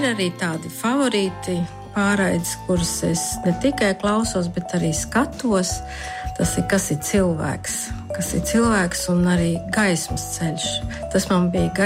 ir arī tādi favorīti pārraides, kuras es ne tikai klausos, bet arī skatos. Tas ir, kas ir cilvēks un arī gaismas ceļš. Tas man bija